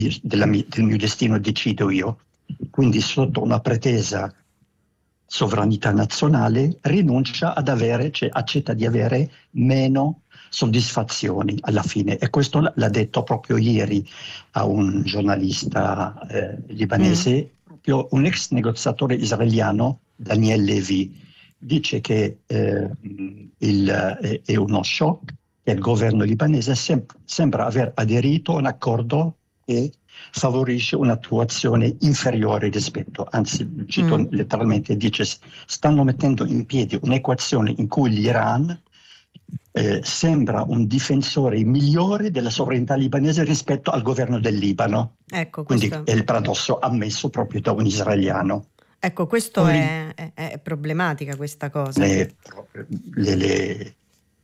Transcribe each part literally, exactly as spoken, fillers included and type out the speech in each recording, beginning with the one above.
della, del mio destino decido io. Quindi sotto una pretesa sovranità nazionale rinuncia ad avere, cioè accetta di avere meno soddisfazioni alla fine, e questo l'ha detto proprio ieri a un giornalista eh, libanese, mm. proprio un ex negoziatore israeliano, Daniel Levy, dice che eh, il, è, è uno shock che il governo libanese sem- sembra aver aderito a un accordo che favorisce un'attuazione inferiore rispetto, anzi cito mm. letteralmente, dice stanno mettendo in piedi un'equazione in cui l'Iran eh, sembra un difensore migliore della sovranità libanese rispetto al governo del Libano. Ecco, quindi questo... è il paradosso ammesso proprio da un israeliano. Ecco, questo Poi, è, è, è problematica questa cosa. Le, le, le,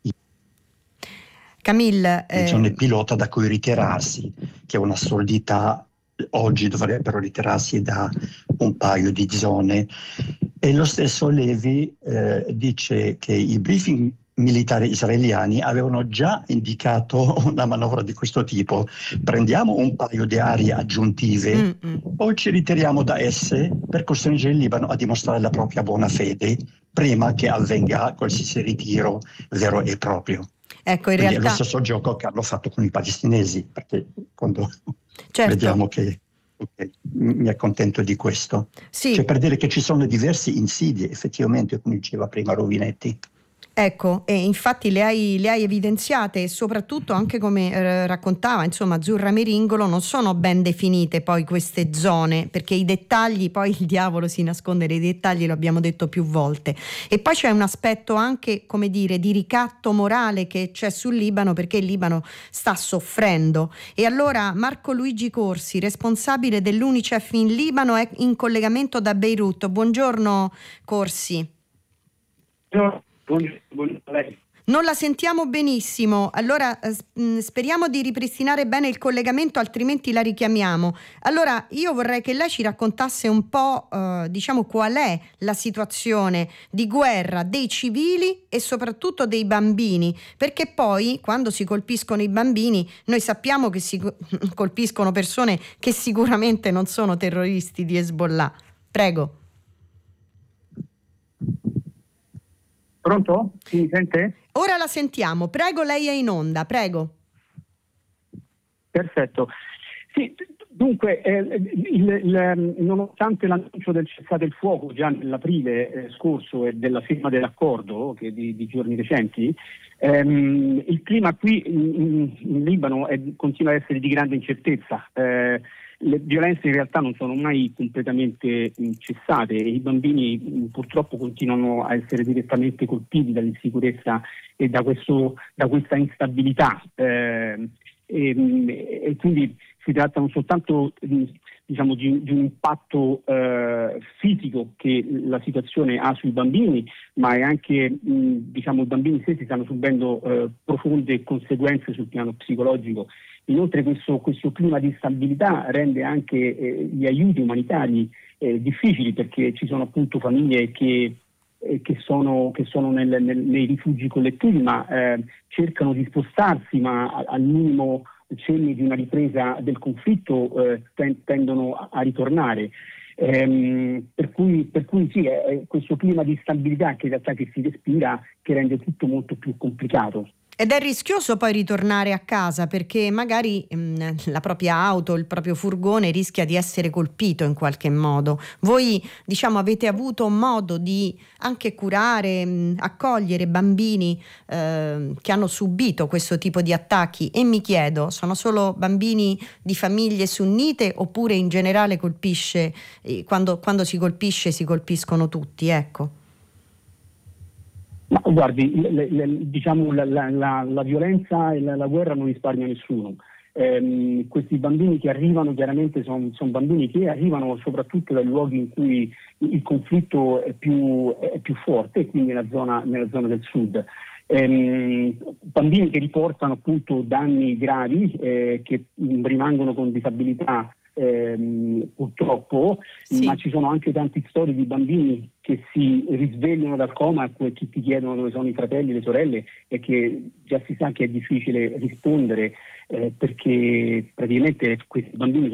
Camille, le eh... zone pilota da cui ritirarsi, che è un'assurdità. Oggi dovrebbero ritirarsi da un paio di zone. E lo stesso Levy eh, dice che i briefing militari israeliani avevano già indicato una manovra di questo tipo: prendiamo un paio di aree aggiuntive, Mm-mm. poi ci ritiriamo da esse per costringere il Libano a dimostrare la propria buona fede prima che avvenga qualsiasi ritiro vero e proprio. Ecco, in Quindi realtà... è lo stesso gioco che hanno fatto con i palestinesi, perché quando certo. vediamo che okay, mi accontento di questo. Sì. Cioè, per dire che ci sono diverse insidie, effettivamente, come diceva prima Rovinetti. Ecco, e infatti le hai, le hai evidenziate, e soprattutto anche come eh, raccontava insomma Azzurra Meringolo, non sono ben definite poi queste zone, perché i dettagli, poi il diavolo si nasconde nei dettagli, lo abbiamo detto più volte. E poi c'è un aspetto anche, come dire, di ricatto morale che c'è sul Libano, perché il Libano sta soffrendo. E allora Marco Luigi Corsi, responsabile dell'UNICEF in Libano, è in collegamento da Beirut. Buongiorno Corsi. Buongiorno. Buongiorno a lei. Non la sentiamo benissimo, allora eh, speriamo di ripristinare bene il collegamento, altrimenti la richiamiamo. Allora io vorrei che lei ci raccontasse un po' eh, diciamo qual è la situazione di guerra dei civili e soprattutto dei bambini, perché poi quando si colpiscono i bambini noi sappiamo che si colpiscono persone che sicuramente non sono terroristi di Hezbollah. Prego. Pronto? Si mi sente? Ora la sentiamo, prego, lei è in onda, prego. Perfetto. Sì, dunque, eh, il, il, nonostante l'annuncio del cessate il fuoco già nell'aprile eh, scorso e della firma dell'accordo che di, di giorni recenti, ehm, il clima qui in, in Libano è, continua ad essere di grande incertezza. Eh, Le violenze in realtà non sono mai completamente cessate e i bambini purtroppo continuano a essere direttamente colpiti dall'insicurezza e da, questo, da questa instabilità. Eh, e, e quindi si tratta non soltanto diciamo, di, di un impatto eh, fisico che la situazione ha sui bambini, ma è anche mh, diciamo, i bambini stessi stanno subendo eh, profonde conseguenze sul piano psicologico. Inoltre questo, questo clima di instabilità rende anche eh, gli aiuti umanitari eh, difficili, perché ci sono appunto famiglie che, eh, che sono, che sono nel, nel, nei rifugi collettivi, ma eh, cercano di spostarsi, ma al minimo cenni di una ripresa del conflitto eh, tendono a, a ritornare. Ehm, per cui, per cui sì, è questo clima di stabilità che in realtà che si respira, che rende tutto molto più complicato. Ed è rischioso poi ritornare a casa, perché magari mh, la propria auto, il proprio furgone rischia di essere colpito in qualche modo. Voi, diciamo, avete avuto modo di anche curare, mh, accogliere bambini eh, che hanno subito questo tipo di attacchi, e mi chiedo, sono solo bambini di famiglie sunnite oppure in generale colpisce, eh, quando, quando si colpisce si colpiscono tutti, ecco. Ma guardi, le, le, diciamo la, la, la, la violenza e la, la guerra non risparmia nessuno. Ehm, questi bambini che arrivano chiaramente sono son bambini che arrivano soprattutto dai luoghi in cui il conflitto è più, è più forte, quindi nella zona, nella zona del sud. Ehm, bambini che riportano appunto danni gravi, eh, che rimangono con disabilità Ehm, purtroppo, sì. Ma ci sono anche tante storie di bambini che si risvegliano dal coma e che ti chiedono dove sono i fratelli e le sorelle, e che già si sa che è difficile rispondere eh, perché praticamente questi bambini